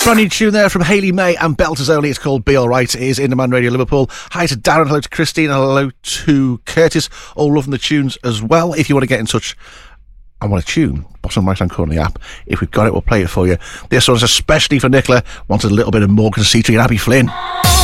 Brand new tune there from Hayley May and Belters Only. It's called Be Alright. It is Indie Radio Liverpool. Hi to Darren, hello to Christine, hello to Curtis. All loving the tunes as well. If you want to get in touch and want a tune, bottom right hand corner of the app. If we've got it, we'll play it for you. This one's especially for Nicola. Wanted a little bit of Morgan Seatree and Abby Flynn.